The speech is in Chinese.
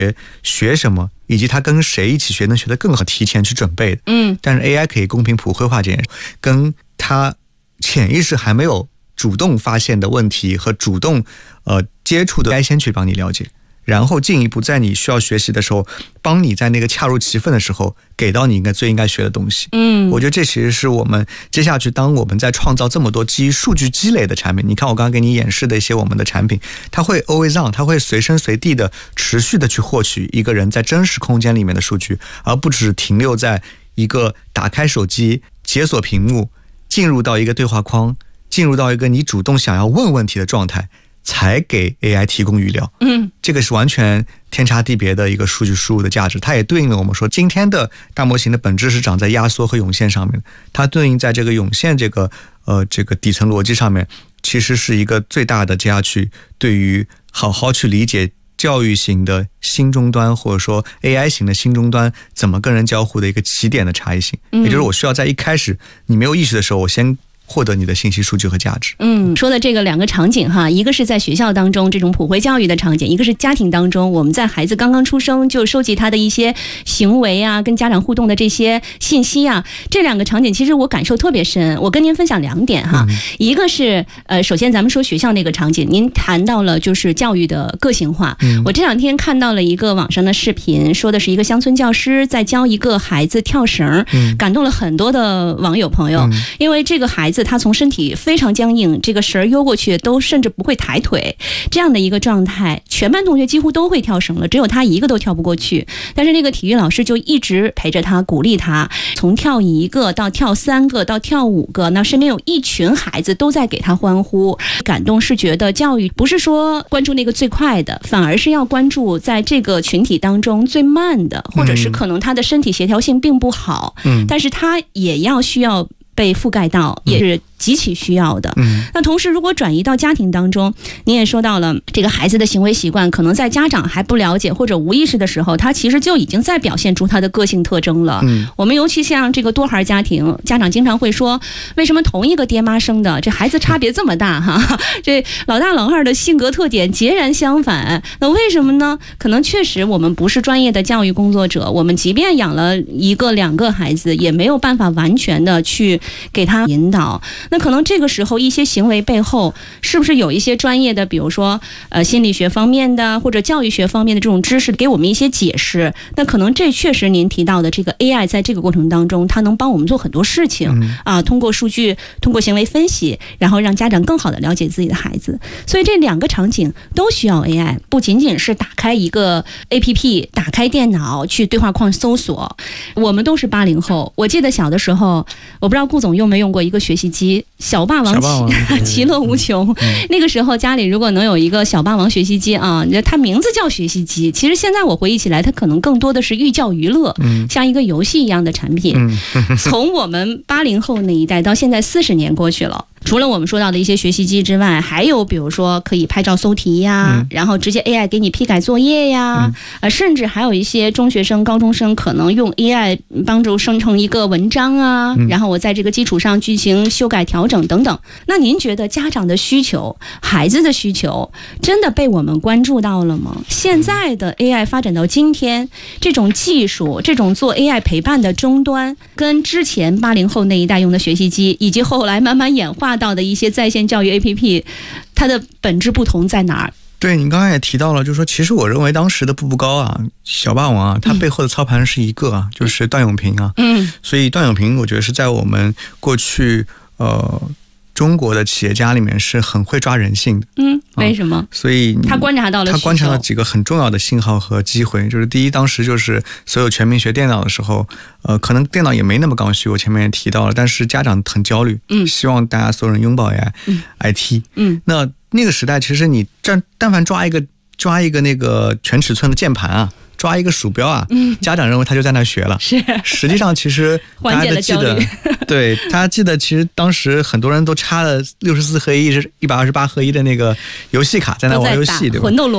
学什么，以及他跟谁一起学能学得更好，提前去准备的。但是 AI 可以公平普惠化这件事，跟他潜意识还没有主动发现的问题和主动接触的，该先去帮你了解，然后进一步在你需要学习的时候，帮你在那个恰如其分的时候给到你最应该学的东西。我觉得这其实是我们接下去当我们在创造这么多基于数据积累的产品，你看我刚刚给你演示的一些我们的产品，它会 always on， 它会随身随地的持续的去获取一个人在真实空间里面的数据，而不只停留在一个打开手机解锁屏幕进入到一个对话框，进入到一个你主动想要问问题的状态才给 AI 提供语料。这个是完全天差地别的一个数据输入的价值，它也对应了我们说今天的大模型的本质是长在压缩和涌现上面，它对应在这个涌现这个底层逻辑上面，其实是一个最大的接下去对于好好去理解教育型的新终端或者说 AI 型的新终端怎么跟人交互的一个起点的差异性。也就是我需要在一开始你没有意识的时候，我先获得你的信息数据和价值。 说的这个两个场景哈，一个是在学校当中这种普惠教育的场景，一个是家庭当中我们在孩子刚刚出生就收集他的一些行为啊，跟家长互动的这些信息啊，这两个场景其实我感受特别深。我跟您分享2点哈，一个是首先咱们说学校那个场景，您谈到了就是教育的个性化。我这2天看到了一个网上的视频，说的是一个乡村教师在教一个孩子跳绳，感动了很多的网友朋友。因为这个孩子他从身体非常僵硬，这个绳悠过去都甚至不会抬腿，这样的一个状态，全班同学几乎都会跳绳了，只有他一个都跳不过去。但是那个体育老师就一直陪着他，鼓励他，从跳1个到跳3个到跳5个，那身边有一群孩子都在给他欢呼。感动是觉得教育不是说关注那个最快的，反而是要关注在这个群体当中最慢的，或者是可能他的身体协调性并不好，但是他也要需要被覆盖到，也是极其需要的。那同时如果转移到家庭当中，您也说到了这个孩子的行为习惯，可能在家长还不了解或者无意识的时候，他其实就已经在表现出他的个性特征了。我们尤其像这个多孩家庭，家长经常会说，为什么同一个爹妈生的这孩子差别这么大哈？这老大老二的性格特点截然相反，那为什么呢？可能确实我们不是专业的教育工作者，我们即便养了1个2个孩子，也没有办法完全的去给他引导。那可能这个时候一些行为背后是不是有一些专业的，比如说心理学方面的或者教育学方面的这种知识给我们一些解释？那可能这确实您提到的这个 AI 在这个过程当中，它能帮我们做很多事情通过数据，通过行为分析，然后让家长更好的了解自己的孩子。所以这2个场景都需要 AI， 不仅仅是打开一个 APP， 打开电脑去对话框搜索。我们都是80后，我记得小的时候，我不知道顾总用没用过一个学习机，小霸王其乐无穷。那个时候家里如果能有一个小霸王学习机啊，它名字叫学习机，其实现在我回忆起来，它可能更多的是寓教于乐，像一个游戏一样的产品。从我们80后那一代到现在40年过去了，除了我们说到的一些学习机之外，还有比如说可以拍照搜题呀，然后直接 AI 给你批改作业呀，甚至还有一些中学生高中生可能用 AI 帮助生成一个文章啊，然后我在这个基础上进行修改调整等等。那您觉得家长的需求，孩子的需求真的被我们关注到了吗？现在的 AI 发展到今天，这种技术，这种做 AI 陪伴的终端，跟之前80后那一代用的学习机，以及后来慢慢演化到的一些在线教育 APP， 它的本质不同在哪儿？ 对，你刚才也提到了，就是说其实我认为当时的步步高啊，小霸王啊，它背后的操盘是一个啊，就是段永平啊。所以段永平我觉得是在我们过去中国的企业家里面是很会抓人性的。 为什么？ 所以他观察到几个很重要的信号和机会。就是第一，当时就是所有全民学电脑的时候，可能电脑也没那么刚需，我前面也提到了，但是家长很焦虑，希望大家所有人拥抱 AI、IT。那个时代，其实你但凡抓一个那个全尺寸的键盘啊，抓一个鼠标啊，家长认为他就在那学了。实际上其实大家都记得，对，大家记得其实当时很多人都插了64合1、128合1的那个游戏卡在那玩游戏，对吧？